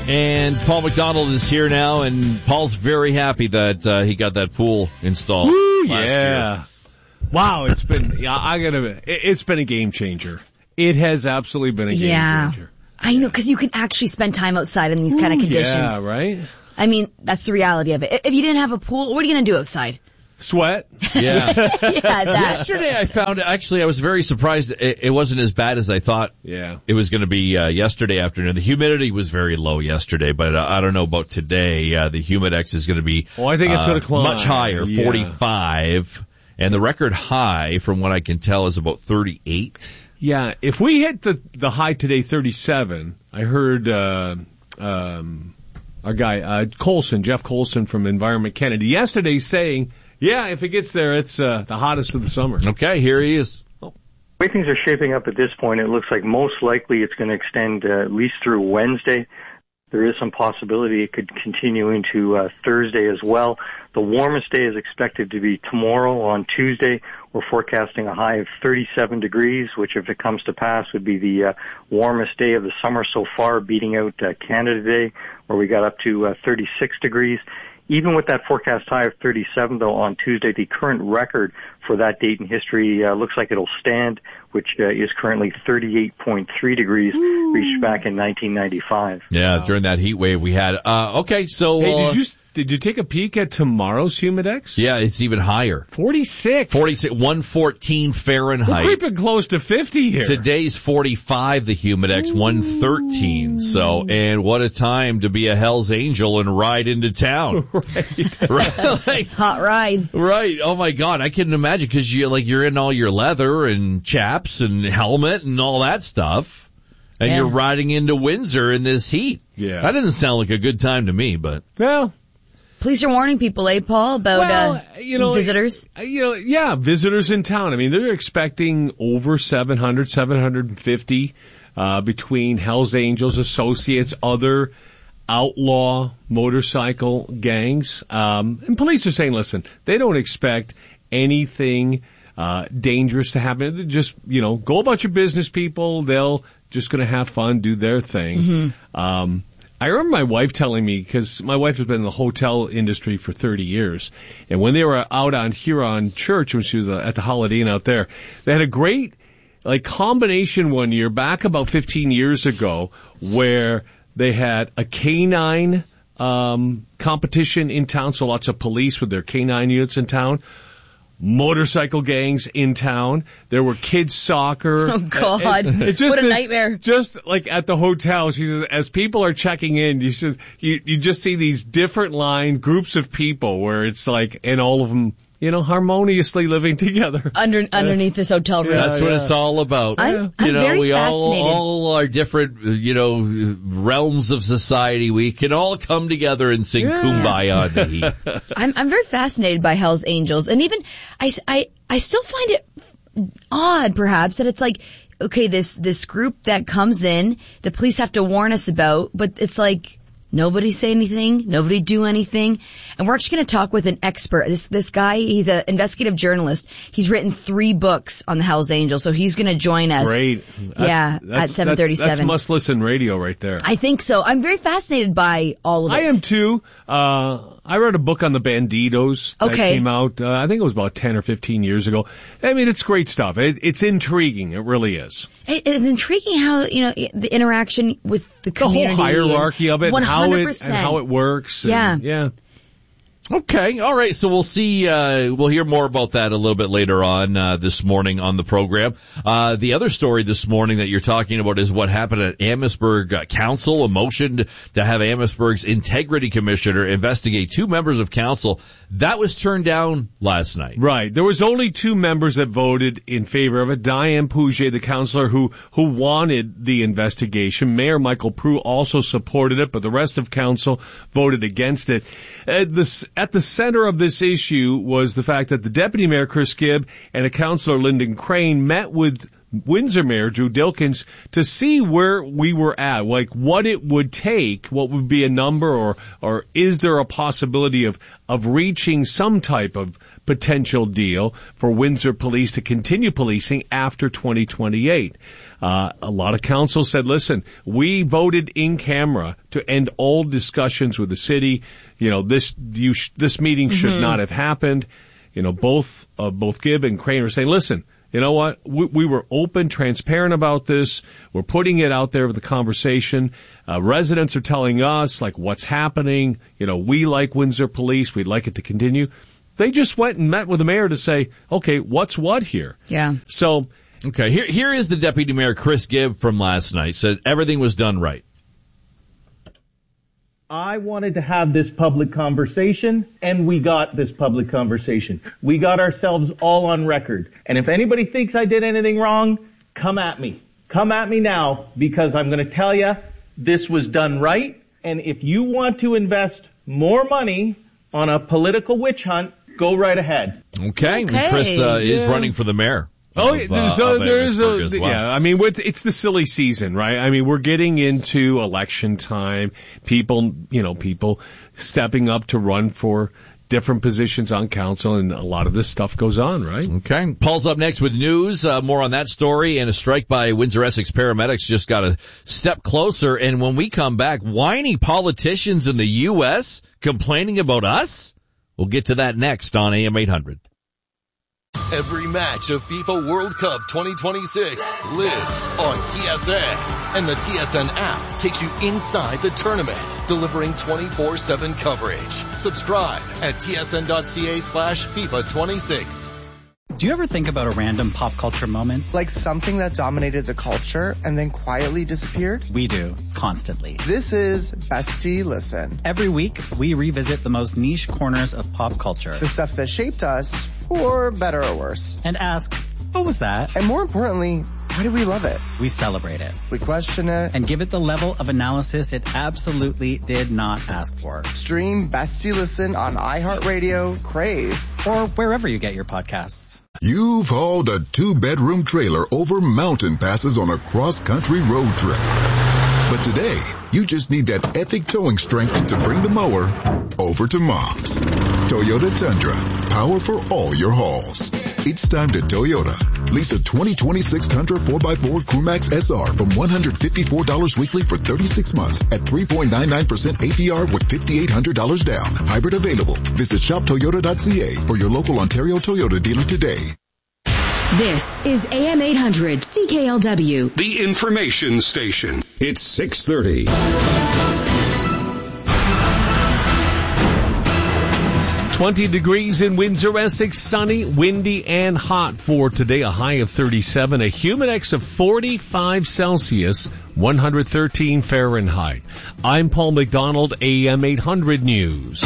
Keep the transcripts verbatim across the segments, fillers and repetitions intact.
And Paul McDonald is here now, and Paul's very happy that uh, he got that pool installed. Woo, last yeah. year. Wow, it's been, yeah, I gotta, it's been a game changer. It has absolutely been a game yeah. changer. I know, because you can actually spend time outside in these kind of conditions. Yeah, right? I mean, that's the reality of it. If you didn't have a pool, what are you going to do outside? Sweat. Yeah. yeah, that. Yesterday I found, actually I was very surprised it, it wasn't as bad as I thought yeah. it was going to be uh, yesterday afternoon. The humidity was very low yesterday, but uh, I don't know about today. Uh, the Humidex is going to be well, I think it's uh, going to climb. much higher, yeah. forty-five. And the record high, from what I can tell, is about thirty-eight. Yeah, if we hit the the high today, thirty-seven, I heard uh, um, our guy, uh, Colson, Jeff Colson from Environment Canada, yesterday saying, yeah, if it gets there, it's uh, the hottest of the summer. Okay, here he is. The way things are shaping up at this point, it looks like most likely it's going to extend uh, at least through Wednesday. There is some possibility it could continue into uh, Thursday as well. The warmest day is expected to be tomorrow on Tuesday. We're forecasting a high of thirty-seven degrees, which if it comes to pass would be the uh, warmest day of the summer so far, beating out uh, Canada Day, where we got up to uh, thirty-six degrees. Even with that forecast high of thirty-seven, though, on Tuesday, the current record for that date in history uh, looks like it'll stand, which uh, is currently thirty-eight point three degrees, Ooh. reached back in nineteen ninety-five. Yeah, wow. during that heat wave we had. Uh, okay, so... Hey, uh, did you did you take a peek at tomorrow's Humidex? Yeah, it's even higher. forty-six. forty-six, one fourteen Fahrenheit. We're creeping close to fifty here. Today's forty-five, the Humidex, Ooh. one thirteen. So, and what a time to be a Hell's Angel and ride into town. Right. Right? Like, hot ride. Right. Oh my God. I can imagine, because you like you're in all your leather and chaps and helmet and all that stuff, and yeah. you're riding into Windsor in this heat. Yeah. That doesn't sound like a good time to me, but well, police are warning people, eh, Paul, about well, uh, you know, visitors. You know, yeah, visitors in town. I mean, they're expecting over seven hundred, seven hundred fifty uh, between Hell's Angels, associates, other outlaw motorcycle gangs. Um, and police are saying, listen, they don't expect anything uh dangerous to happen. They just, you know, go about your business, people. They'll just going to have fun, do their thing. Mm-hmm. Um, I remember my wife telling me, because my wife has been in the hotel industry for thirty years, and when they were out on Huron Church, when she was at the Holiday Inn out there, they had a great, like, combination one year, back about fifteen years ago, where they had a canine um competition in town, so lots of police with their canine units in town. Motorcycle gangs in town. There were kids soccer. Oh God! It, it just what a this, nightmare! Just like at the hotel, she says, as people are checking in, you should you you just see these different line groups of people where it's like, and all of them, you know, harmoniously living together under underneath uh, this hotel room. That's yeah, what yeah. it's all about. I'm, I'm you know, very we all fascinated. all are different, you know, realms of society. We can all come together and sing yeah. Kumbaya on the heat. I'm I'm very fascinated by Hell's Angels, and even I, I, I still find it odd, perhaps, that it's like, okay, this this group that comes in, the police have to warn us about, but it's like, nobody say anything, nobody do anything. And we're actually going to talk with an expert. This this guy, he's an investigative journalist. He's written three books on the Hell's Angels, so he's going to join us. Great. Yeah, that's, at seven thirty-seven. That's must-listen radio right there. I think so. I'm very fascinated by all of it. I am too. Uh, I read a book on the Bandidos that okay. came out, uh, I think it was about ten or fifteen years ago. I mean, it's great stuff. It, it's intriguing. It really is. It, it's intriguing how, you know, the interaction with the community. The whole hierarchy of it, and how it, and how it works. And, yeah. Yeah. Okay, all right. So we'll see. Uh, we'll hear more about that a little bit later on uh, this morning on the program. Uh, the other story this morning that you're talking about is what happened at Amherstburg uh, Council. A motion to have Amherstburg's Integrity Commissioner investigate two members of council. That was turned down last night. Right. There was only two members that voted in favor of it. Diane Pouget, the councillor who who wanted the investigation. Mayor Michael Proulx also supported it, but the rest of council voted against it. Uh, this. At the center of this issue was the fact that the Deputy Mayor, Chris Gibb, and a Councillor, Lyndon Crane, met with Windsor Mayor, Drew Dilkens, to see where we were at, like what it would take, what would be a number, or or is there a possibility of, of reaching some type of potential deal for Windsor Police to continue policing after twenty twenty-eight. Uh, a lot of council said, listen, we voted in camera to end all discussions with the city. You know, this, you sh- this meeting should mm-hmm. not have happened. You know, both, uh, both Gibb and Crane are saying, listen, you know what? We, we were open, transparent about this. We're putting it out there with the conversation. Uh, residents are telling us, like, what's happening. You know, we like Windsor Police. We'd like it to continue. They just went and met with the mayor to say, okay, what's what here? Yeah. So, okay, here here is the Deputy Mayor, Chris Gibb, from last night. Said everything was done right. I wanted to have this public conversation, and we got this public conversation. We got ourselves all on record. And if anybody thinks I did anything wrong, come at me. Come at me now, because I'm going to tell you this was done right. And if you want to invest more money on a political witch hunt, go right ahead. Okay, okay. Chris uh, is yeah. running for the mayor. Oh, of, there's, uh, uh, there's a, well. yeah, I mean, with, it's the silly season, right? I mean, we're getting into election time. People, you know, people stepping up to run for different positions on council, and a lot of this stuff goes on, right? Okay. Paul's up next with news. Uh, more on that story, and a strike by Windsor-Essex paramedics just got a step closer. And when we come back, whiny politicians in the U S complaining about us? We'll get to that next on A M eight hundred. Every match of FIFA World Cup twenty twenty-six lives on T S N. And the T S N app takes you inside the tournament, delivering twenty-four seven coverage. Subscribe at tsn.ca slash FIFA 26. Do you ever think about a random pop culture moment? Like something that dominated the culture and then quietly disappeared? We do, constantly. This is Bestie Listen. Every week, we revisit the most niche corners of pop culture. The stuff that shaped us, for better or worse. And ask, what was that? And more importantly, why do we love it? We celebrate it. We question it. And give it the level of analysis it absolutely did not ask for. Stream Bestie Listen on iHeartRadio, Crave, or wherever you get your podcasts. You've hauled a two-bedroom trailer over mountain passes on a cross-country road trip. But today, you just need that epic towing strength to bring the mower over to Mom's. Toyota Tundra, power for all your hauls. It's time to Toyota. Lease a twenty twenty-six Tundra four by four Crewmax S R from one hundred fifty-four dollars weekly for thirty-six months at three point nine nine percent A P R with five thousand eight hundred dollars down. Hybrid available. Visit shop toyota dot c a for your local Ontario Toyota dealer today. This is A M eight hundred C K L W. The information station. It's six thirty. twenty degrees in Windsor, Essex, sunny, windy, and hot for today. A high of thirty-seven, a humidex of forty-five Celsius, one hundred thirteen Fahrenheit. I'm Paul McDonald, A M eight hundred News.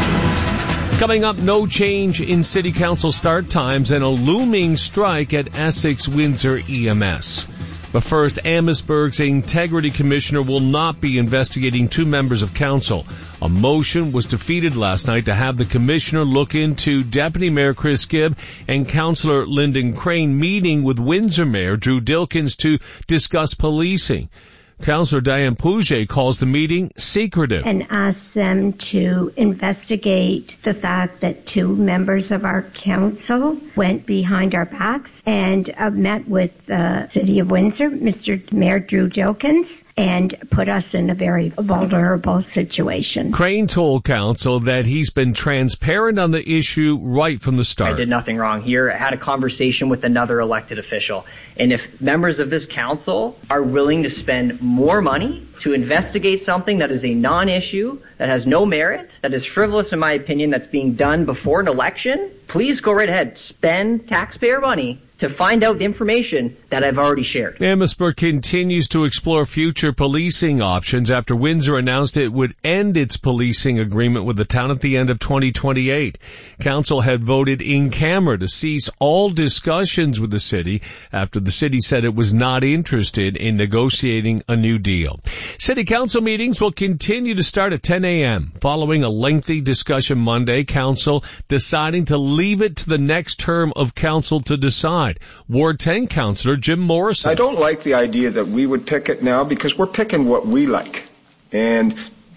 Coming up, no change in City Council start times and a looming strike at Essex Windsor E M S. But first, Amherstburg's Integrity Commissioner will not be investigating two members of council. A motion was defeated last night to have the commissioner look into Deputy Mayor Chris Gibb and Councillor Lyndon Crane meeting with Windsor Mayor Drew Dilkens to discuss policing. Councillor Diane Pouget calls the meeting secretive. And asks them to investigate the fact that two members of our council went behind our backs and uh, met with the City of Windsor, Mister Mayor Drew Dilkens, and put us in a very vulnerable situation. Crane told council that he's been transparent on the issue right from the start. I did nothing wrong here. I had a conversation with another elected official. And if members of this council are willing to spend more money to investigate something that is a non-issue, that has no merit, that is frivolous in my opinion, that's being done before an election, please go right ahead. Spend taxpayer money to find out the information that I've already shared. Amherstburg continues to explore future policing options after Windsor announced it would end its policing agreement with the town at the end of twenty twenty-eight. Council had voted in camera to cease all discussions with the city after the city said it was not interested in negotiating a new deal. City council meetings will continue to start at ten a.m. Following a lengthy discussion Monday, council deciding to leave it to the next term of council to decide. Ward ten Councillor Jim Morrison. I don't like the idea that we would pick it now because we're picking what we like. And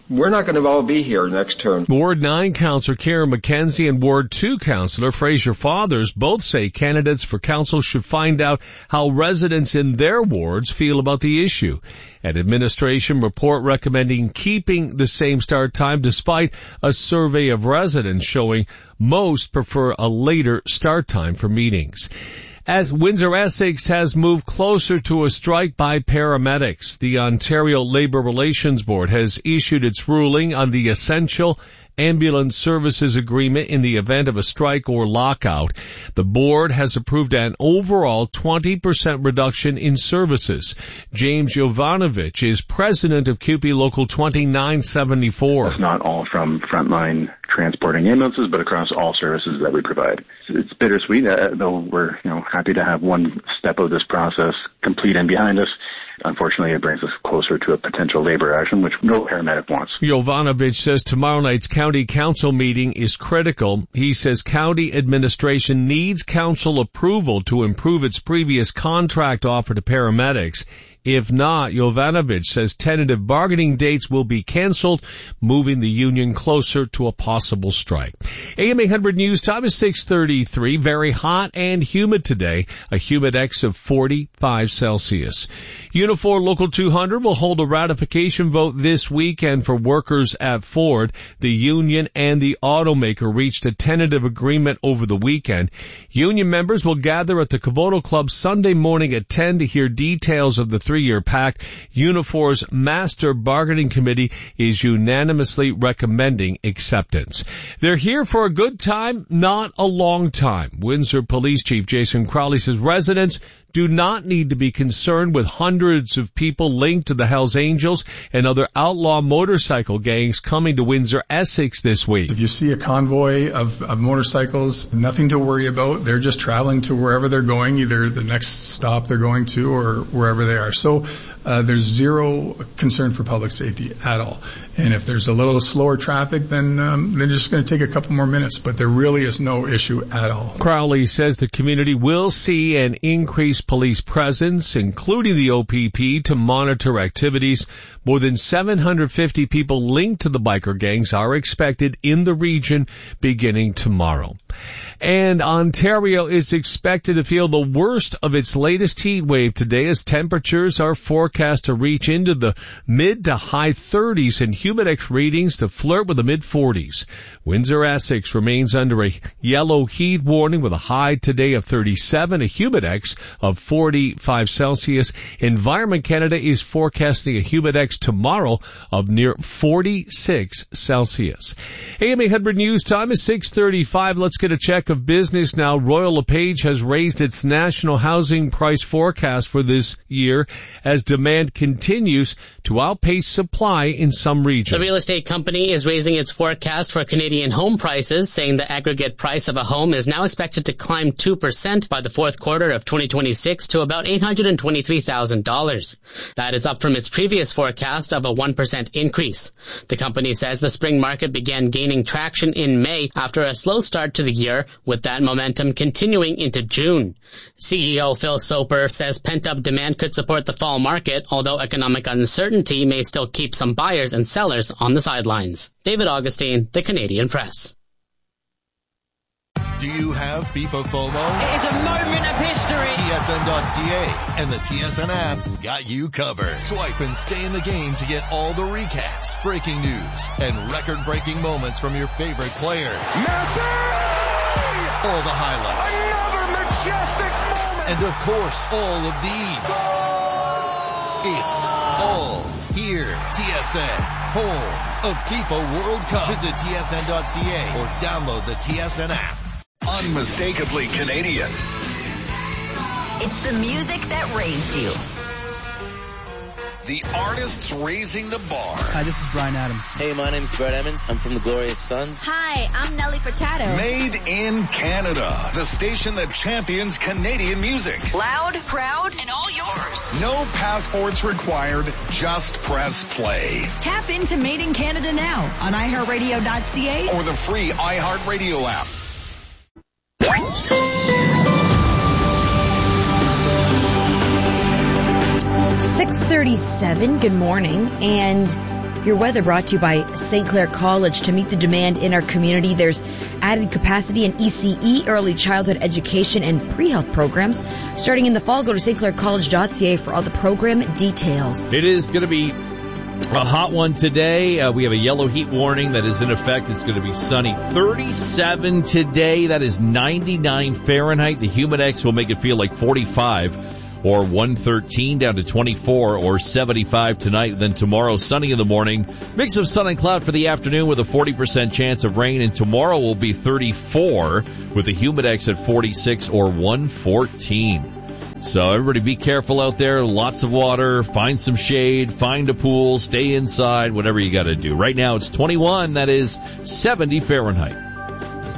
we're not going to all be here next term. Ward nine Councillor Karen McKenzie and Ward two Councillor Fraser Fathers both say candidates for council should find out how residents in their wards feel about the issue. An administration report recommending keeping the same start time despite a survey of residents showing most prefer a later start time for meetings. As Windsor-Essex has moved closer to a strike by paramedics, the Ontario Labour Relations Board has issued its ruling on the essential ambulance services agreement in the event of a strike or lockout. The board has approved an overall twenty percent reduction in services. James Jovanovic is president of C U P E Local twenty-nine seventy-four. It's not all from frontline transporting ambulances, but across all services that we provide. It's bittersweet, uh, though we're you know happy to have one step of this process complete and behind us. Unfortunately, it brings us closer to a potential labor action, which no paramedic wants. Jovanovic says tomorrow night's county council meeting is critical. He says county administration needs council approval to improve its previous contract offer to paramedics. If not, Jovanovic says tentative bargaining dates will be canceled, moving the union closer to a possible strike. A M eight hundred News Time is six thirty-three. Very hot and humid today. A humidex of forty-five Celsius. Unifor Local two hundred will hold a ratification vote this weekend for workers at Ford. The union and the automaker reached a tentative agreement over the weekend. Union members will gather at the Cavoto Club Sunday morning at ten to hear details of the three-year pact. Unifor's Master Bargaining Committee is unanimously recommending acceptance. They're here for a good time, not a long time. Windsor Police Chief Jason Crowley says residents do not need to be concerned with hundreds of people linked to the Hells Angels and other outlaw motorcycle gangs coming to Windsor-Essex this week. If you see a convoy of, of motorcycles, nothing to worry about. They're just traveling to wherever they're going, either the next stop they're going to or wherever they are. So uh, there's zero concern for public safety at all. And if there's a little slower traffic, then um, they're just going to take a couple more minutes. But there really is no issue at all. Crowley says the community will see an increased police presence, including the O P P, to monitor activities. More than seven hundred fifty people linked to the biker gangs are expected in the region beginning tomorrow. And Ontario is expected to feel the worst of its latest heat wave today as temperatures are forecast to reach into the mid to high thirties and humidex readings to flirt with the mid forties. Windsor-Essex remains under a yellow heat warning with a high today of thirty-seven, a humidex of forty-five Celsius. Environment Canada is forecasting a humidex tomorrow of near forty-six Celsius. A M eight hundred News Time is six thirty-five. Let's get a check of business now. Royal LePage has raised its national housing price forecast for this year as demand continues to outpace supply in some regions. The real estate company is raising its forecast for Canadian home prices, saying the aggregate price of a home is now expected to climb two percent by the fourth quarter of twenty twenty-six to about eight hundred twenty-three thousand dollars. That is up from its previous forecast of a one percent increase. The company says the spring market began gaining traction in May after a slow start to the year, with that momentum continuing into June. C E O Phil Soper says pent-up demand could support the fall market, although economic uncertainty may still keep some buyers and sellers on the sidelines. David Augustine, The Canadian Press. Do you have FIFA FOMO? It is a moment of history. T S N dot C A and the T S N app got you covered. Swipe and stay in the game to get all the recaps, breaking news, and record-breaking moments from your favorite players. Messi! All the highlights. Another majestic moment! And of course, all of these. It's all here. T S N, home of FIFA World Cup. Visit T S N dot C A or download the T S N app. Unmistakably Canadian. It's the music that raised you. The artists raising the bar. Hi, this is Brian Adams. Hey, my name's Brett Emmons. I'm from the Glorious Sons. Hi, I'm Nelly Furtado. Made in Canada. The station that champions Canadian music. Loud, proud, and all yours. No passports required. Just press play. Tap into Made in Canada now on i heart radio dot c a or the free iHeartRadio app. six thirty-seven, good morning, and Your weather brought to you by Saint Clair College. To meet the demand in our community, there's added capacity in E C E, early childhood education, and pre-health programs. Starting in the fall, go to st clair college dot c a for all the program details. It is going to be a hot one today. Uh, we have a yellow heat warning that is in effect. It's going to be sunny. thirty-seven today. That is ninety-nine Fahrenheit. The Humidex will make it feel like forty-five. Or one thirteen down to twenty-four or seventy-five tonight. Then tomorrow, sunny in the morning. Mix of sun and cloud for the afternoon with a forty percent chance of rain. And tomorrow will be thirty-four with the Humidex at forty-six or one fourteen. So everybody be careful out there. Lots of water. Find some shade. Find a pool. Stay inside. Whatever you got to do. Right now it's twenty-one. That is seventy Fahrenheit.